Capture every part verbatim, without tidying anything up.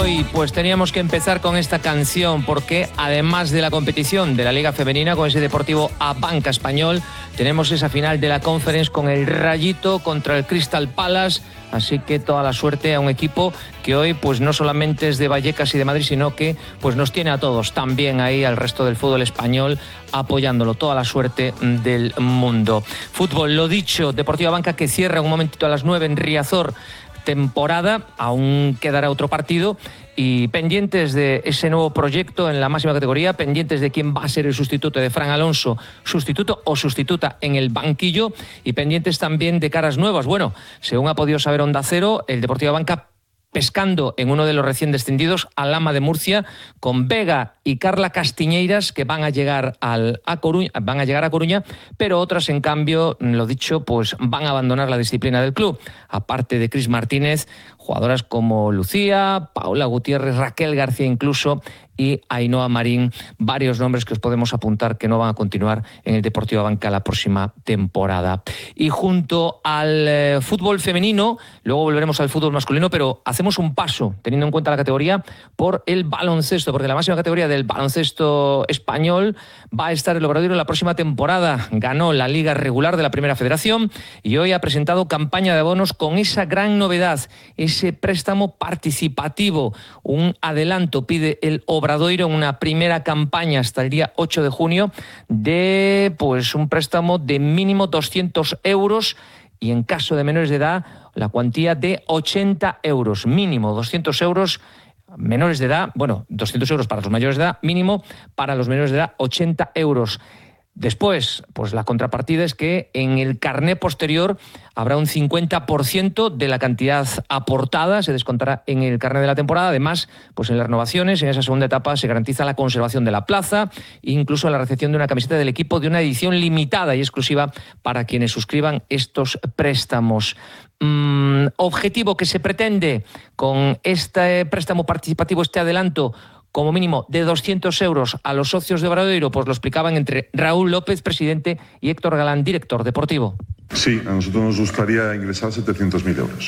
hoy, pues teníamos que empezar con esta canción porque además de la competición de la Liga Femenina con ese Deportivo Abanca Español, tenemos esa final de la Conference con el Rayito contra el Crystal Palace. Así que toda la suerte a un equipo que hoy pues no solamente es de Vallecas y de Madrid, sino que pues nos tiene a todos también ahí al resto del fútbol español apoyándolo. Toda la suerte del mundo. Fútbol, lo dicho, Deportivo Abanca que cierra un momentito a las nueve en Riazor temporada, aún quedará otro partido y pendientes de ese nuevo proyecto en la máxima categoría, pendientes de quién va a ser el sustituto de Fran Alonso, sustituto o sustituta en el banquillo y pendientes también de caras nuevas. Bueno, según ha podido saber Onda Cero, el Deportivo Abanca pescando en uno de los recién descendidos, al Lama de Murcia, con Vega y Carla Castiñeiras, que van a llegar al, a Coruña, van a llegar a Coruña, pero otras, en cambio, lo dicho, pues van a abandonar la disciplina del club. Aparte de Cris Martínez, jugadoras como Lucía, Paula Gutiérrez, Raquel García incluso, y Ainhoa Marín, varios nombres que os podemos apuntar que no van a continuar en el Deportivo Abanca la próxima temporada. Y junto al eh, fútbol femenino, luego volveremos al fútbol masculino, pero hacemos un paso, teniendo en cuenta la categoría, por el baloncesto, porque la máxima categoría del baloncesto español va a estar el Obradoiro la próxima temporada. Ganó la liga regular de la Primera Federación y hoy ha presentado campaña de abonos con esa gran novedad, ese préstamo participativo, un adelanto pide el Obradoiro Obradoiro en una primera campaña hasta el día ocho de junio de pues un préstamo de mínimo doscientos euros y en caso de menores de edad la cuantía de ochenta euros, mínimo doscientos euros, menores de edad, bueno, doscientos euros para los mayores de edad, mínimo para los menores de edad ochenta euros. Después, pues la contrapartida es que en el carné posterior habrá un cincuenta por ciento de la cantidad aportada, se descontará en el carné de la temporada. Además, pues en las renovaciones, en esa segunda etapa, se garantiza la conservación de la plaza, incluso la recepción de una camiseta del equipo de una edición limitada y exclusiva para quienes suscriban estos préstamos. Mm, objetivo que se pretende con este préstamo participativo, este adelanto, como mínimo de doscientos euros a los socios de Obradoiro, pues lo explicaban entre Raúl López, presidente, y Héctor Galán, director deportivo. Sí, a nosotros nos gustaría ingresar setecientos mil euros.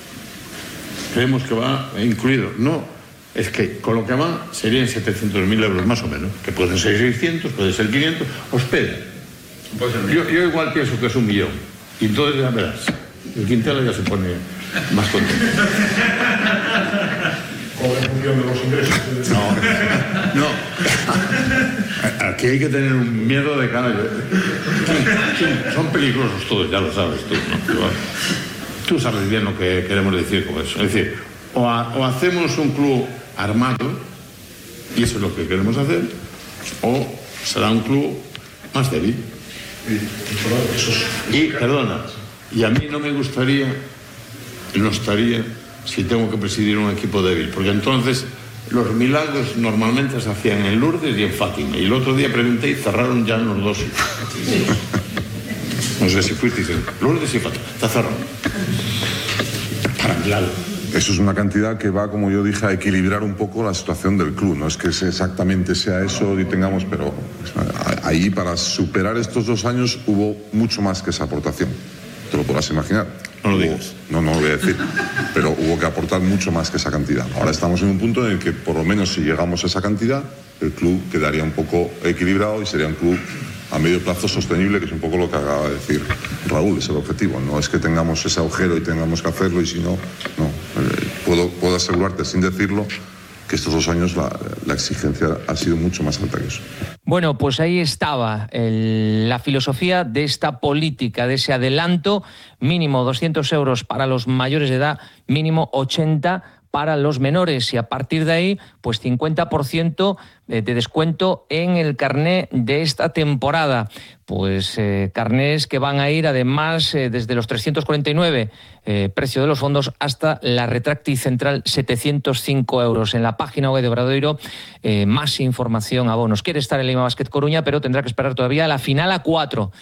Creemos que va incluido. No, es que con lo que va serían setecientos mil euros más o menos, que pueden ser seiscientos, puede ser quinientos, os espera. Yo, yo igual pienso que es un millón, y entonces ya verás, el Quintela ya se pone más contento. ¿O en función de los ingresos? No, no. Aquí hay que tener un miedo de canalla. Son peligrosos todos, ya lo sabes tú, ¿no? Tú sabes bien lo que queremos decir con eso. Es decir, o, a, o hacemos un club armado, y eso es lo que queremos hacer, o será un club más débil. Y, perdona, y a mí no me gustaría, no estaría... si tengo que presidir un equipo débil, porque entonces los milagros normalmente se hacían en Lourdes y en Fátima, y el otro día pregunté y cerraron ya en los dos. No sé si fuisteis en Lourdes y Fátima, está cerrado. Para milagro. Eso es una cantidad que va, como yo dije, a equilibrar un poco la situación del club. No es que exactamente sea eso y tengamos, pero ahí para superar estos dos años hubo mucho más que esa aportación. Te lo podrás imaginar. No lo digas. No, no lo voy a decir. Pero hubo que aportar mucho más que esa cantidad. Ahora estamos en un punto en el que, por lo menos, si llegamos a esa cantidad, el club quedaría un poco equilibrado y sería un club a medio plazo sostenible, que es un poco lo que acaba de decir Raúl, es el objetivo. No es que tengamos ese agujero y tengamos que hacerlo y si no, no. Eh, puedo, puedo asegurarte, sin decirlo, que estos dos años la, la exigencia ha sido mucho más alta que eso. Bueno, pues ahí estaba el, la filosofía de esta política, de ese adelanto, mínimo doscientos euros para los mayores de edad, mínimo ochenta para los menores y a partir de ahí, pues cincuenta por ciento de descuento en el carné de esta temporada. Pues eh, carnés que van a ir además eh, desde los trescientos cuarenta y nueve, eh, precio de los fondos, hasta la retráctil central setecientos cinco euros. En la página web de Obradoiro, eh, más información, abonos. Quiere estar en Lima Basket Coruña, pero tendrá que esperar todavía a la final a cuatro.